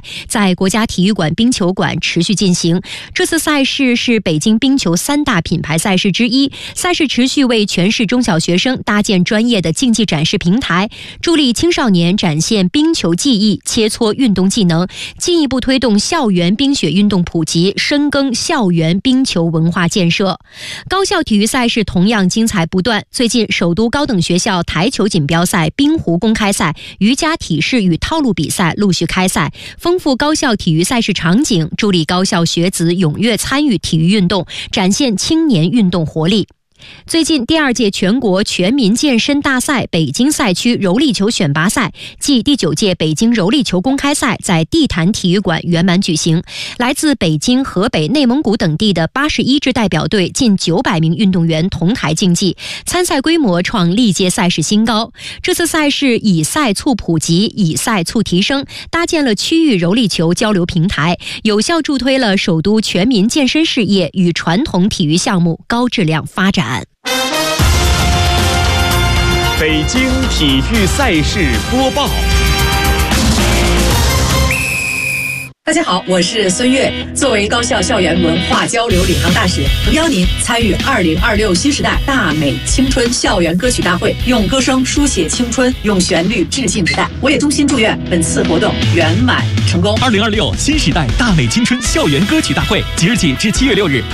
在国家体育馆冰球馆持续进行。这次赛事是北京冰球3大品牌赛事之一，赛事持续为全市中小学生搭建专业的竞技展示平台，助力青少年展现冰球技艺，切磋运动技能，进一步推动校园冰雪运动普及，深耕校园冰球文化建设。高校体育赛事同样精彩不断，最近首都高等学校台球锦标赛、冰壶公开赛、瑜伽体式与套路比赛陆续开赛，丰富高校体育赛事场景，助力高校学子踊跃参与体育运动，展现青年运动活力。最近第2届全国全民健身大赛北京赛区柔力球选拔赛暨第9届北京柔力球公开赛在地坛体育馆圆满举行，来自北京、河北、内蒙古等地的81支代表队近900名运动员同台竞技，参赛规模创历届赛事新高。这次赛事以赛促普及，以赛促提升，搭建了区域柔力球交流平台，有效助推了首都全民健身事业与传统体育项目高质量发展。 北京体育赛事播报。 大家好，我是孙悦。作为高校校园文化交流领航大使，诚邀您参与2026新时代大美青春校园歌曲大会，用歌声书写青春，用旋律致敬时代。我也衷心祝愿本次活动圆满成功。 2026新时代大美青春校园歌曲大会即日起至7月6日。